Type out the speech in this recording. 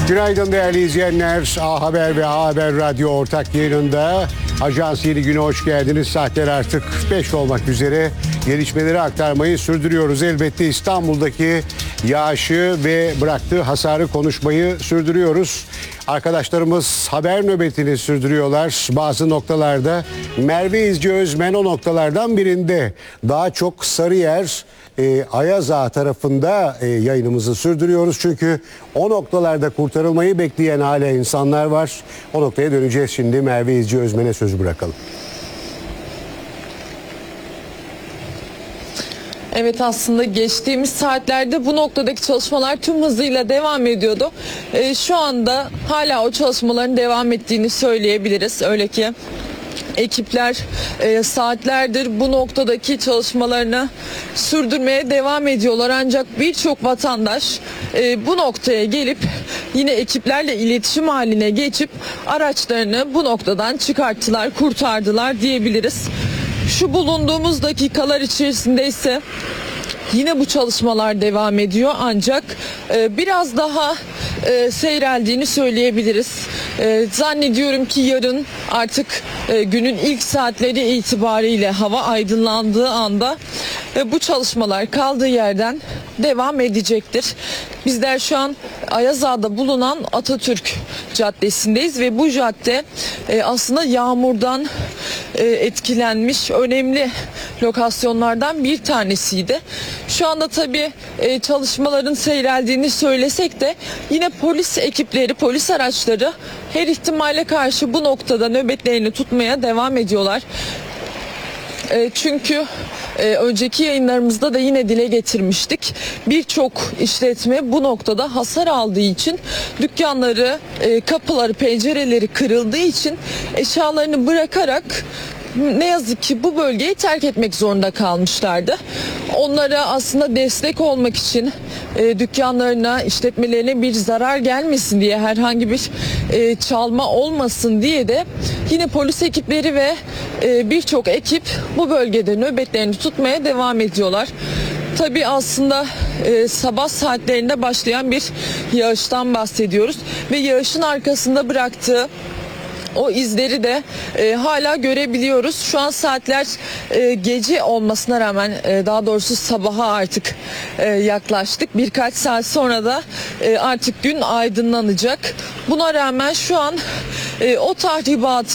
Günaydın değerli izleyenler. A Haber ve A Haber Radyo ortak yayınında Ajans Yeni Gün'e hoş geldiniz. Saatler artık 5 olmak üzere gelişmeleri aktarmayı sürdürüyoruz. Elbette İstanbul'daki yağışı ve bıraktığı hasarı konuşmayı sürdürüyoruz. Arkadaşlarımız haber nöbetini sürdürüyorlar. Bazı noktalarda Merve İzci Özmen o noktalardan birinde, daha çok Sarıyer, Ayaz Ağa tarafında yayınımızı sürdürüyoruz. Çünkü o noktalarda kurtarılmayı bekleyen hala insanlar var. O noktaya döneceğiz şimdi. Merve İzci Özmen'e sözü bırakalım. Evet, aslında geçtiğimiz saatlerde bu noktadaki çalışmalar tüm hızıyla devam ediyordu. Şu anda hala o çalışmaların devam ettiğini söyleyebiliriz. Öyle ki ekipler saatlerdir bu noktadaki çalışmalarını sürdürmeye devam ediyorlar. Ancak birçok vatandaş bu noktaya gelip yine ekiplerle iletişim haline geçip araçlarını bu noktadan çıkarttılar, kurtardılar diyebiliriz. Şu bulunduğumuz dakikalar içerisinde ise yine bu çalışmalar devam ediyor, ancak biraz daha seyreldiğini söyleyebiliriz. Zannediyorum ki yarın artık günün ilk saatleri itibariyle hava aydınlandığı anda bu çalışmalar kaldığı yerden devam edecektir. Bizler şu an Ayaz Ağa'da bulunan Atatürk Caddesi'ndeyiz ve bu cadde aslında yağmurdan etkilenmiş önemli lokasyonlardan bir tanesiydi. Şu anda tabii çalışmaların seyreldiğini söylesek de yine polis ekipleri, polis araçları her ihtimale karşı bu noktada nöbetlerini tutmaya devam ediyorlar. Çünkü önceki yayınlarımızda da yine dile getirmiştik. Birçok işletme bu noktada hasar aldığı için, dükkanları, kapıları, pencereleri kırıldığı için eşyalarını bırakarak ne yazık ki bu bölgeyi terk etmek zorunda kalmışlardı. Onlara aslında destek olmak için dükkanlarına, işletmelerine bir zarar gelmesin diye, herhangi bir çalma olmasın diye de yine polis ekipleri ve birçok ekip bu bölgede nöbetlerini tutmaya devam ediyorlar. Tabii aslında sabah saatlerinde başlayan bir yağıştan bahsediyoruz ve yağışın arkasında bıraktığı o izleri de hala görebiliyoruz. Şu an saatler gece olmasına rağmen, daha doğrusu sabaha artık yaklaştık. Birkaç saat sonra da artık gün aydınlanacak. Buna rağmen şu an o tahribatı